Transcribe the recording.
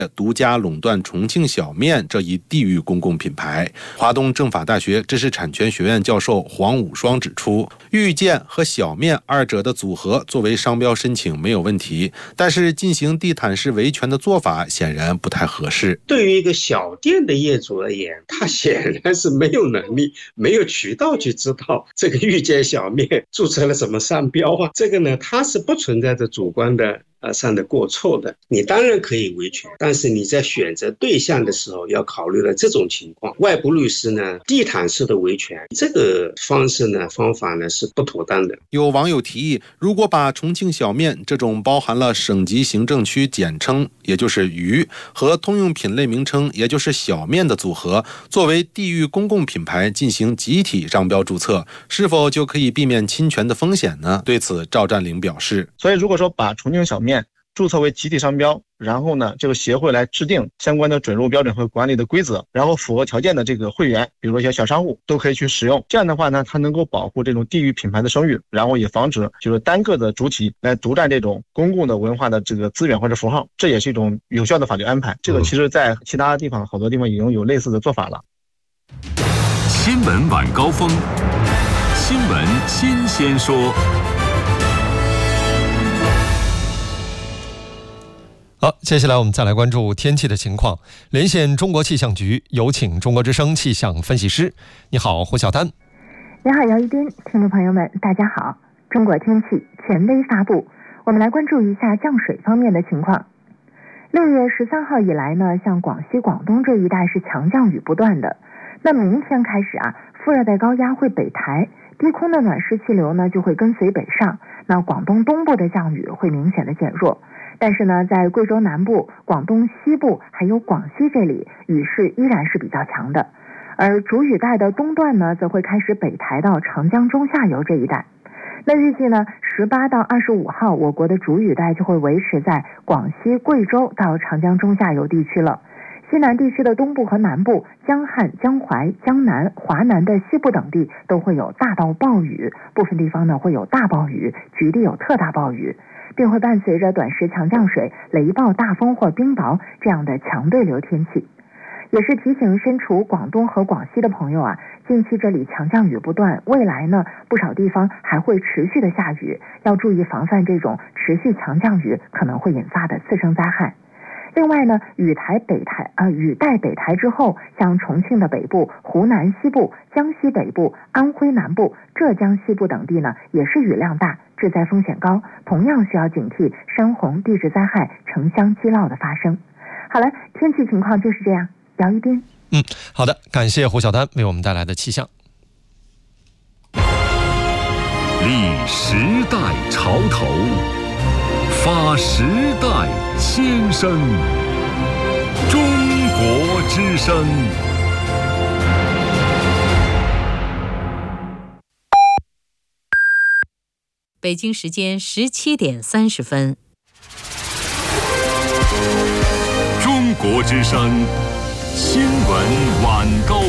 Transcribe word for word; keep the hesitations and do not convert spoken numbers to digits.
独家垄断重庆小面这一地域公共品牌。华东政法大学知识产权学院教授黄武双指出，遇见和小面二者的组合作为商标申请没有问题，但是进行地毯式维权的做法显然不太合适。 对于一个小店的业主而言，他显然是没有能力、没有渠道去知道这个遇见小面注册了什么商标啊，这个呢，它是不存在着主观的呃上的过错的。你当然可以维权，但是你在选择对象的时候要考虑了这种情况。外部律师呢，地毯式的维权这个方式呢方法呢是不妥当的。 有网友提议，如果把重庆小面这种包含了省级行政区简称也就是渝和通用品类名称也就是小面的组合作为地域公共品牌进行集体商标注册，是否就可以避免侵权的风险呢？对此赵占领表示， 所以如果说把重庆小面注册为集体商标，然后呢，这个协会来制定相关的准入标准和管理的规则，然后符合条件的这个会员，比如说一些小商户都可以去使用。这样的话呢，它能够保护这种地域品牌的声誉，然后也防止就是单个的主体来独占这种公共的文化的这个资源或者符号，这也是一种有效的法律安排。这个其实在其他地方好多地方已经有类似的做法了。 新闻晚高峰，新闻新鲜说。 好，接下来我们再来关注天气的情况。连线中国气象局，有请中国之声气象分析师。你好，胡晓丹。 你好，姚一斌。听众朋友们，大家好。中国天气权威发布，我们来关注一下降水方面的情况。六月十三号以来呢，像广西、广东这一带是强降雨不断的。那明天开始啊，副热带高压会北抬，低空的暖湿气流呢就会跟随北上，那广东东部的降雨会明显的减弱。但是呢，在贵州南部、广东西部还有广西这里，雨势依然是比较强的。而主雨带的东段呢，则会开始北抬到长江中下游这一带。那预计呢，十八到二十五号，我国的主雨带就会维持在广西、贵州到长江中下游地区了。西南地区的东部和南部、江汉、江淮、江南、华南的西部等地都会有大到暴雨，部分地方呢会有大暴雨，局地有特大暴雨，并会伴随着短时强降水、雷暴、大风或冰雹这样的强对流天气。也是提醒身处广东和广西的朋友啊，近期这里强降雨不断，未来呢不少地方还会持续的下雨，要注意防范这种持续强降雨可能会引发的次生灾害。另外呢，雨台北台呃雨带北台之后，像重庆的北部、湖南西部、江西北部、安徽南部、浙江西部等地呢，也是雨量大，致灾风险高，同样需要警惕山洪、地质灾害、城乡积涝的发生。好了，天气情况就是这样。姚一斌， 嗯，好的，感谢胡晓丹为我们带来的气象。 立时代潮头，发时代先声，中国之声。 北京时间十七点三十分。 中国之声新闻晚高